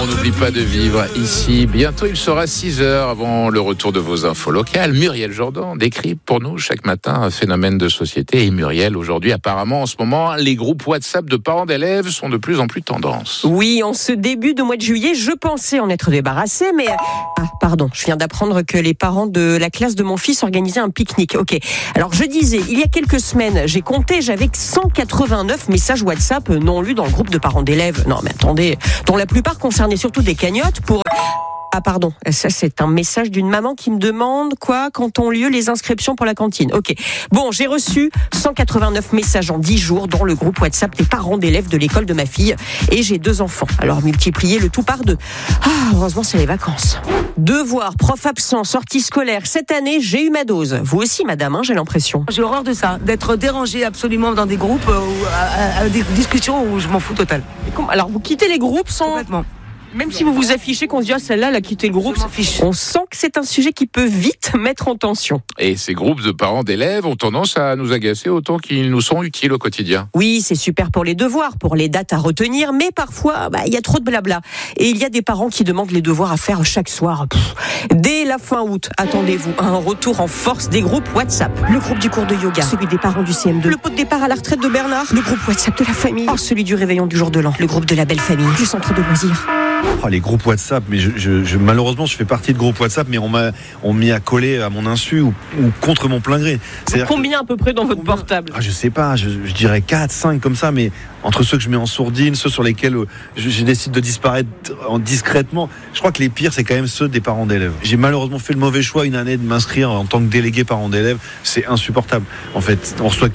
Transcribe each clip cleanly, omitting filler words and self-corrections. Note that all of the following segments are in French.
n'oublie pas de vivre ici. Bientôt, il sera 6h avant le retour de vos infos locales. Muriel Jourdan décrit pour nous chaque matin un phénomène de société. Et Muriel, aujourd'hui, apparemment, en ce moment, les groupes WhatsApp de parents d'élèves sont de plus en plus tendance. Oui, en ce début de mois de juillet, je pensais en être débarrassée, mais... je viens d'apprendre que les parents de la classe de mon fils organisaient un pique-nique. Ok, alors je disais, il y a quelques semaines, j'ai compté, j'avais 189 messages WhatsApp non lus dans le groupe de parents d'élèves. Non mais attendez, dont la plupart concernaient surtout des cagnottes pour... ça c'est un message d'une maman qui me demande quand ont lieu les inscriptions pour la cantine. Ok, bon, j'ai reçu 189 messages en 10 jours dans le groupe WhatsApp des parents d'élèves de l'école de ma fille et j'ai 2 enfants. Alors multipliez le tout par 2. Heureusement c'est les vacances. Devoirs, prof absent, sortie scolaire. Cette année, j'ai eu ma dose. Vous aussi, madame, j'ai l'impression. J'ai horreur de ça, d'être dérangée absolument dans des groupes ou à des discussions où je m'en fous total. Alors vous quittez les groupes sans... Complètement. Même si vous vous affichez qu'on se dit celle-là, elle a quitté le groupe, on sent que c'est un sujet qui peut vite mettre en tension. Et ces groupes de parents d'élèves ont tendance à nous agacer autant qu'ils nous sont utiles au quotidien. Oui, c'est super pour les devoirs, pour les dates à retenir, mais parfois, il y a trop de blabla. Et il y a des parents qui demandent les devoirs à faire chaque soir. Dès la fin août, attendez-vous à un retour en force des groupes WhatsApp. Le groupe du cours de yoga, celui des parents du CM2, le pot de départ à la retraite de Bernard, le groupe WhatsApp de la famille, celui du réveillon du jour de l'an, le groupe de la belle famille, du centre de loisirs. Les groupes WhatsApp, mais malheureusement je fais partie de groupes WhatsApp, mais on m'y a collé à mon insu ou contre mon plein gré. Combien à peu près dans votre portable ? Je sais pas, je dirais 4, 5 comme ça, mais entre ceux que je mets en sourdine, ceux sur lesquels je décide de disparaître discrètement, je crois que les pires c'est quand même ceux des parents d'élèves. J'ai malheureusement fait le mauvais choix une année de m'inscrire en tant que délégué parent d'élèves, c'est insupportable. En fait, on reçoit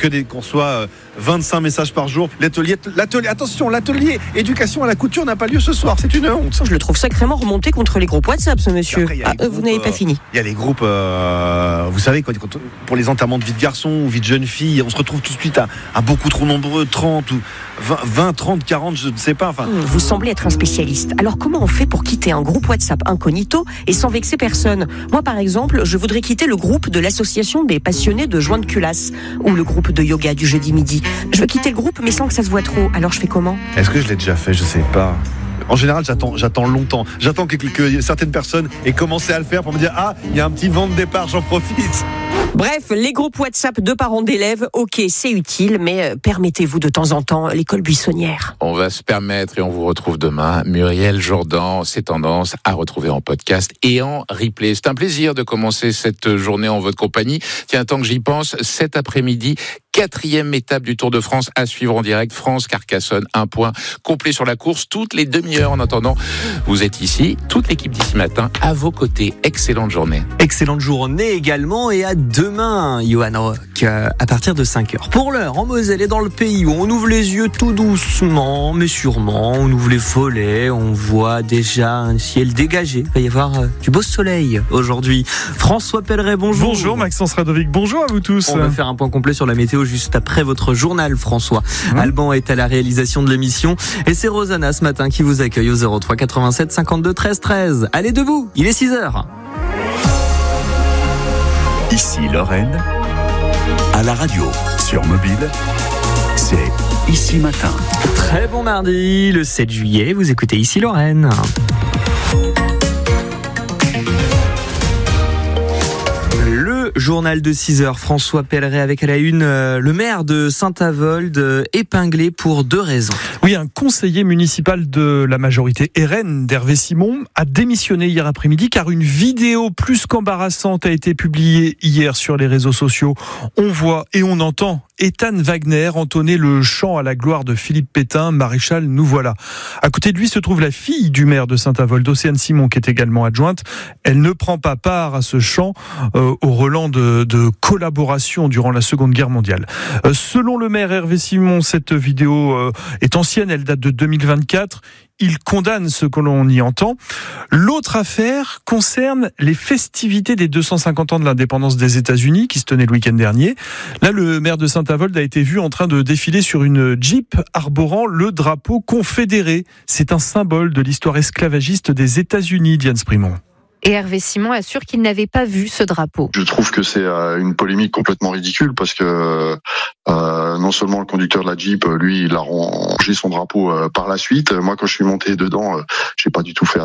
25 messages par jour. L'atelier, éducation à la couture n'a pas lieu ce soir, c'est une honte. Je le trouve sacrément remonté contre les groupes WhatsApp, ce monsieur. Après, vous n'avez pas fini. Il y a les groupes, vous savez, pour les enterrements de vie de garçon ou vie de jeune fille, on se retrouve tout de suite à beaucoup trop nombreux, 30 ou 20, 30, 40, je ne sais pas. Vous semblez être un spécialiste. Alors comment on fait pour quitter un groupe WhatsApp incognito et sans vexer personne ? Moi, par exemple, je voudrais quitter le groupe de l'association des passionnés de joints de culasse ou le groupe de yoga du jeudi midi. Je veux quitter le groupe, mais sans que ça se voit trop. Alors je fais comment ? Est-ce que je l'ai déjà fait ? Je sais pas. En général, j'attends longtemps. J'attends que certaines personnes aient commencé à le faire pour me dire il y a un petit vent de départ, j'en profite. Bref, les groupes WhatsApp de parents d'élèves, ok, c'est utile, mais permettez-vous de temps en temps l'école buissonnière. On va se permettre et on vous retrouve demain. Muriel Jourdan, ces tendances à retrouver en podcast et en replay. C'est un plaisir de commencer cette journée en votre compagnie. Tiens, tant que j'y pense, cet après-midi, 4e étape du Tour de France à suivre en direct. France-Carcassonne, un point complet sur la course toutes les demi-heures. En attendant, vous êtes ici, toute l'équipe d'ici matin à vos côtés. Excellente journée. Excellente journée également et à demain, Johan Rock, à partir de 5h. Pour l'heure, en Moselle et dans le pays où on ouvre les yeux tout doucement, mais sûrement, on ouvre les volets, on voit déjà un ciel dégagé. Il va y avoir du beau soleil aujourd'hui. François Pelleret, bonjour. Bonjour Maxence Radovic, bonjour à vous tous. On va faire un point complet sur la météo juste après votre journal, François. Alban est à la réalisation de l'émission et c'est Rosanna ce matin qui vous accueille au 03 87 52 13 13. Allez debout, il est 6h. Ici Lorraine, à la radio, sur mobile, c'est Ici Matin. Très bon mardi, le 7 juillet, vous écoutez Ici Lorraine. Le journal de 6h, François Pelleret avec à la une le maire de Saint-Avold épinglé pour 2 raisons. Oui, un conseiller municipal de la majorité RN d'Hervé Simon a démissionné hier après-midi car une vidéo plus qu'embarrassante a été publiée hier sur les réseaux sociaux. On voit et on entend Ethan Wagner entonner le chant à la gloire de Philippe Pétain, maréchal, nous voilà. À côté de lui se trouve la fille du maire de Saint-Avold, Océane Simon, qui est également adjointe. Elle ne prend pas part à ce chant au relent de collaboration durant la Seconde Guerre mondiale. Selon le maire Hervé Simon, cette vidéo est ancienne, elle date de 2024. Il condamne ce que l'on y entend. L'autre affaire concerne les festivités des 250 ans de l'indépendance des États-Unis qui se tenaient le week-end dernier. Là, le maire de Saint-Avold a été vu en train de défiler sur une Jeep arborant le drapeau confédéré. C'est un symbole de l'histoire esclavagiste des États-Unis, Diane Sprimont. Et Hervé Simon assure qu'il n'avait pas vu ce drapeau. Je trouve que c'est une polémique complètement ridicule parce que non seulement le conducteur de la Jeep, lui, il a rangé son drapeau par la suite. Moi, quand je suis monté dedans, j'ai pas du tout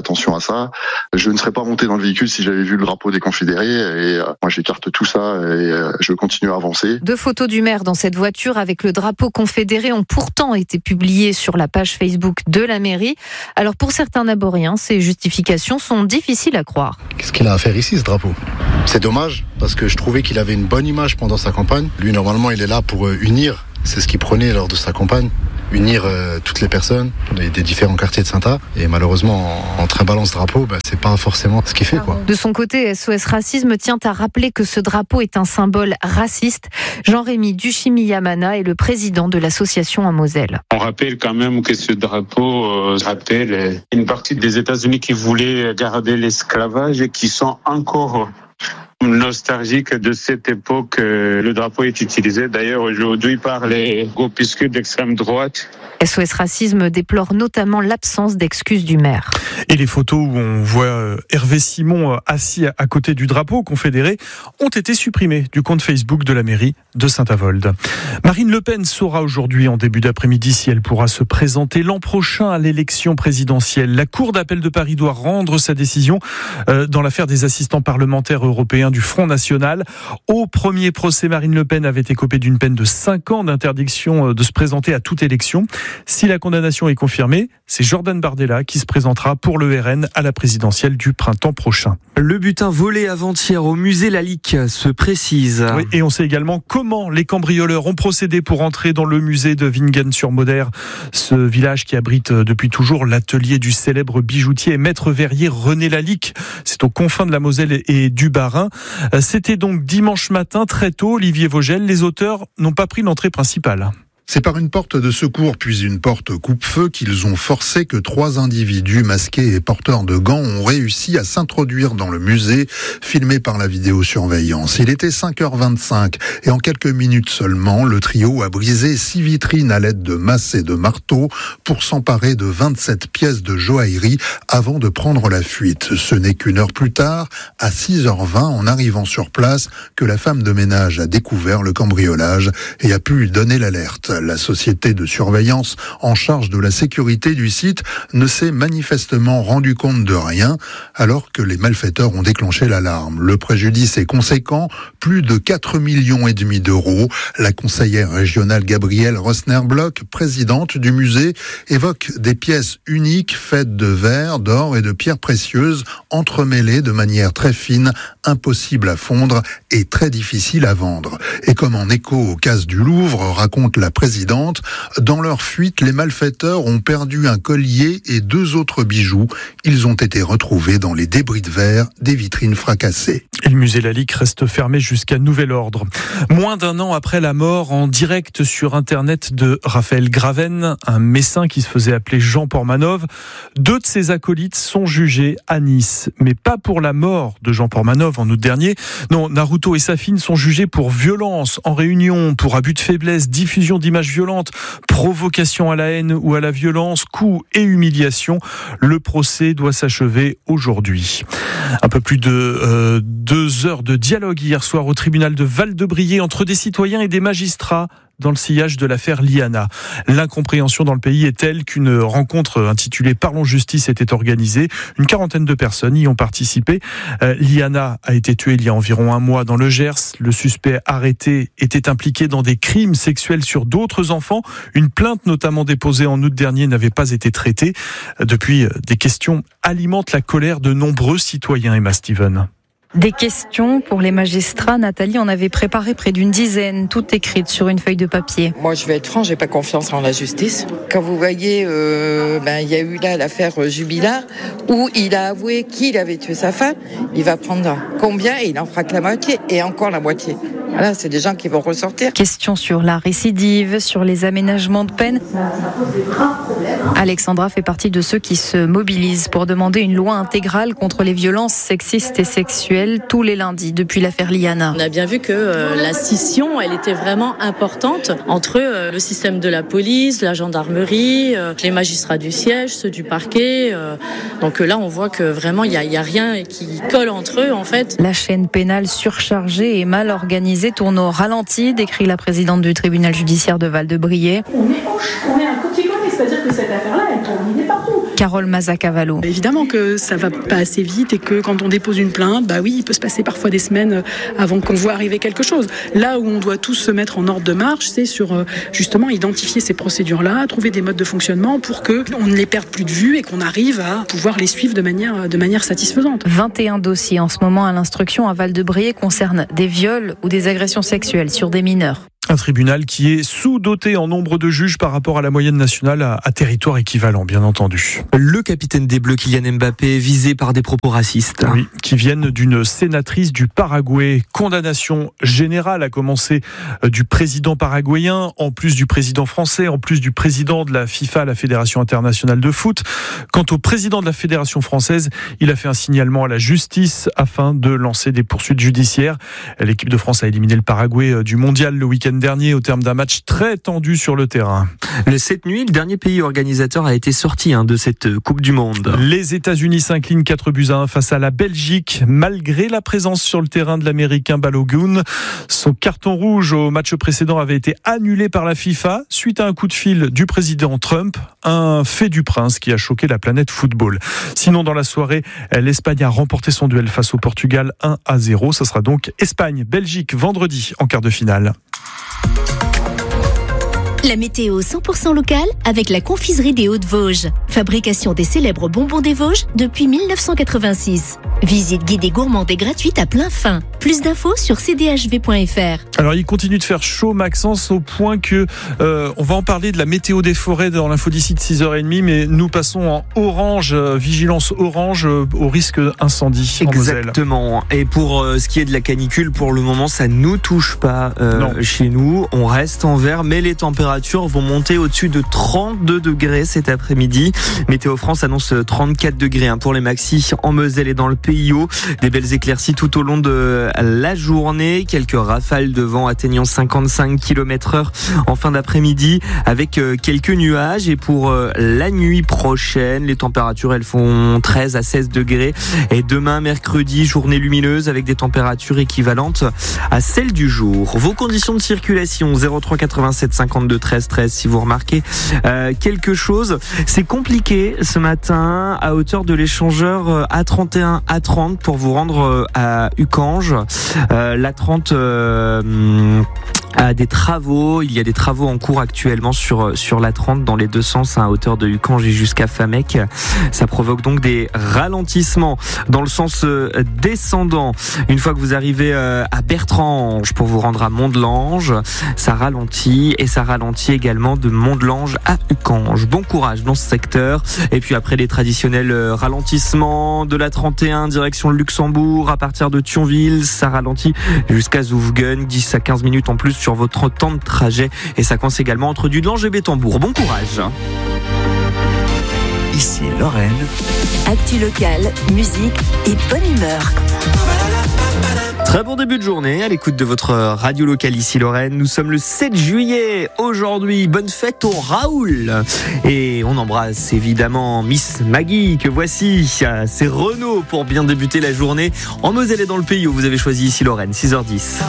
attention à ça. Je ne serais pas monté dans le véhicule si j'avais vu le drapeau des Confédérés et moi j'écarte tout ça et je continue à avancer. 2 photos du maire dans cette voiture avec le drapeau confédéré ont pourtant été publiées sur la page Facebook de la mairie. Alors pour certains Naboriens, ces justifications sont difficiles à croire. Qu'est-ce qu'il a à faire ici, ce drapeau ? C'est dommage parce que je trouvais qu'il avait une bonne image pendant sa campagne. Lui, normalement, il est là pour unir. C'est ce qu'il prenait lors de sa campagne. Unir toutes les personnes des différents quartiers de Saint-A. Et malheureusement, en trimballant ce drapeau, c'est pas forcément ce qu'il fait, quoi. De son côté, SOS Racisme tient à rappeler que ce drapeau est un symbole raciste. Jean-Rémy Duchimi-Yamana est le président de l'association en Moselle. On rappelle quand même que ce drapeau rappelle une partie des États-Unis qui voulaient garder l'esclavage et qui sont encore nostalgique de cette époque. Le drapeau est utilisé d'ailleurs aujourd'hui par les groupuscules d'extrême droite. SOS Racisme déplore notamment l'absence d'excuses du maire. Et les photos où on voit Hervé Simon assis à côté du drapeau confédéré ont été supprimées du compte Facebook de la mairie de Saint-Avold. Marine Le Pen saura aujourd'hui en début d'après-midi si elle pourra se présenter l'an prochain à l'élection présidentielle. La Cour d'appel de Paris doit rendre sa décision dans l'affaire des assistants parlementaires européens du Front National. Au premier procès, Marine Le Pen avait écopé d'une peine de 5 ans d'interdiction de se présenter à toute élection. Si la condamnation est confirmée, c'est Jordan Bardella qui se présentera pour le RN à la présidentielle du printemps prochain. Le butin volé avant-hier au musée Lalique se précise. Oui, et on sait également comment les cambrioleurs ont procédé pour entrer dans le musée de Vingen-sur-Moder, ce village qui abrite depuis toujours l'atelier du célèbre bijoutier et maître verrier René Lalique. C'est aux confins de la Moselle et du Bas-Rhin. C'était donc dimanche matin, très tôt, Olivier Vogel. Les auteurs n'ont pas pris l'entrée principale. C'est par une porte de secours puis une porte coupe-feu qu'ils ont forcé que 3 individus masqués et porteurs de gants ont réussi à s'introduire dans le musée, filmé par la vidéosurveillance. Il était 5h25 et en quelques minutes seulement, le trio a brisé 6 vitrines à l'aide de masses et de marteaux pour s'emparer de 27 pièces de joaillerie avant de prendre la fuite. Ce n'est qu'une heure plus tard, à 6h20, en arrivant sur place, que la femme de ménage a découvert le cambriolage et a pu donner l'alerte. La société de surveillance en charge de la sécurité du site ne s'est manifestement rendu compte de rien alors que les malfaiteurs ont déclenché l'alarme. Le préjudice est conséquent, plus de 4,5 millions d'euros. La conseillère régionale Gabrielle Rosner-Bloch, présidente du musée, évoque des pièces uniques faites de verre, d'or et de pierres précieuses entremêlées de manière très fine, impossible à fondre et très difficile à vendre. Et comme en écho aux cases du Louvre, raconte la présidente, dans leur fuite, les malfaiteurs ont perdu un collier et 2 autres bijoux. Ils ont été retrouvés dans les débris de verre des vitrines fracassées. Et le musée Lalique reste fermé jusqu'à nouvel ordre. Moins d'1 an après la mort, en direct sur Internet de Raphaël Graven, un messin qui se faisait appeler Jean Pormanov, 2 de ses acolytes sont jugés à Nice. Mais pas pour la mort de Jean Pormanov en août dernier. Non, Naruto et Safine sont jugés pour violence en réunion, pour abus de faiblesse, diffusion d'images violentes, provocation à la haine ou à la violence, coups et humiliation. Le procès doit s'achever aujourd'hui. Un peu plus de 2 heures de dialogue hier soir au tribunal de Val-de-Briey entre des citoyens et des magistrats dans le sillage de l'affaire Liana. L'incompréhension dans le pays est telle qu'une rencontre intitulée Parlons Justice était organisée. Une 40aine de personnes y ont participé. Liana a été tuée il y a environ 1 mois dans le Gers. Le suspect arrêté était impliqué dans des crimes sexuels sur d'autres enfants. Une plainte notamment déposée en août dernier n'avait pas été traitée. Depuis, des questions alimentent la colère de nombreux citoyens. Emma Steven. Des questions pour les magistrats. Nathalie en avait préparé près d'une dizaine, toutes écrites sur une feuille de papier. Moi, je vais être franc, j'ai pas confiance en la justice. Quand vous voyez, il y a eu là l'affaire Jubilard, où il a avoué qu'il avait tué sa femme. Il va prendre combien et il en fera que la moitié, et encore la moitié. Voilà, c'est des gens qui vont ressortir. Question sur la récidive, sur les aménagements de peine. Alexandra fait partie de ceux qui se mobilisent pour demander une loi intégrale contre les violences sexistes et sexuelles tous les lundis depuis l'affaire Liana. On a bien vu que la scission, elle était vraiment importante entre le système de la police, la gendarmerie, les magistrats du siège, ceux du parquet. Donc là, on voit que vraiment, il y a rien qui colle entre eux, en fait. La chaîne pénale surchargée et mal organisée tourne au ralenti, décrit la présidente du tribunal judiciaire de Val-de-Briey. On est un copier-coller, c'est-à-dire que cette affaire-là, elle tourne partout. Carole Mazacavallo. Évidemment que ça va pas assez vite et que quand on dépose une plainte, il peut se passer parfois des semaines avant qu'on voit arriver quelque chose. Là où on doit tous se mettre en ordre de marche, c'est sur justement identifier ces procédures-là, trouver des modes de fonctionnement pour qu'on ne les perde plus de vue et qu'on arrive à pouvoir les suivre de manière satisfaisante. 21 dossiers en ce moment à l'instruction à Val-de-Briey concernent des viols ou des agressions sexuelles sur des mineurs. Un tribunal qui est sous-doté en nombre de juges par rapport à la moyenne nationale à territoire équivalent, bien entendu. Le capitaine des Bleus, Kylian Mbappé, visé par des propos racistes. Oui, qui viennent d'une sénatrice du Paraguay. Condamnation générale, à commencer du président paraguayen, en plus du président français, en plus du président de la FIFA, la Fédération internationale de foot. Quant au président de la Fédération française, il a fait un signalement à la justice afin de lancer des poursuites judiciaires. L'équipe de France a éliminé le Paraguay du mondial le week-end dernier au terme d'un match très tendu sur le terrain. Cette nuit, le dernier pays organisateur a été sorti de cette Coupe du Monde. Les États-Unis s'inclinent 4-1 face à la Belgique, malgré la présence sur le terrain de l'Américain Balogun. Son carton rouge au match précédent avait été annulé par la FIFA suite à un coup de fil du président Trump, un fait du prince qui a choqué la planète football. Sinon, dans la soirée, l'Espagne a remporté son duel face au Portugal 1-0. Ce sera donc Espagne-Belgique vendredi en quart de finale. La météo 100% locale avec la confiserie des Hauts-de-Vosges. Fabrication des célèbres bonbons des Vosges depuis 1986. Visite guidée gourmande et gratuite à plein fin. Plus d'infos sur cdhv.fr. Alors il continue de faire chaud, Maxence, au point que on va en parler de la météo des forêts dans l'info d'ici de 6h30, mais nous passons en orange, vigilance orange au risque incendie en Moselle. Exactement. Et pour ce qui est de la canicule, pour le moment, ça nous touche pas chez nous. On reste en vert, mais les températures vont monter au-dessus de 32 degrés cet après-midi. Météo France annonce 34 degrés pour les maxis en Moselle et dans le PIO. Des belles éclaircies tout au long de la journée. Quelques rafales de vent atteignant 55 km/h en fin d'après-midi avec quelques nuages. Et pour la nuit prochaine, les températures elles font 13 à 16 degrés. Et demain, mercredi, journée lumineuse avec des températures équivalentes à celles du jour. Vos conditions de circulation 03 87 52 13 13 si vous remarquez quelque chose. C'est compliqué ce matin à hauteur de l'échangeur A31 A30 pour vous rendre à Ucange. L'A30 a des travaux. Il y a des travaux en cours actuellement sur l'A30 dans les deux sens à hauteur de Ucange et jusqu'à Famec. Ça provoque donc des ralentissements dans le sens descendant. Une fois que vous arrivez à Bertrange pour vous rendre à Mont-de-Lange, ça ralentit et ça ralentit également de Mont-de-Lange à Ucange. Bon courage dans ce secteur. Et puis après les traditionnels ralentissements de la 31 direction le Luxembourg à partir de Thionville, ça ralentit jusqu'à Zoufgen, 10 à 15 minutes en plus sur votre temps de trajet et ça coince également entre Dudelange et Bétambourg. Bon courage. Ici Lorraine. Actu locale, musique et bonne humeur. Très bon début de journée à l'écoute de votre radio locale ici Lorraine. Nous sommes le 7 juillet aujourd'hui. Bonne fête au Raoul. Et on embrasse évidemment Miss Maggie que voici. C'est Renaud pour bien débuter la journée en Moselle et dans le pays où vous avez choisi ici Lorraine. 6h10.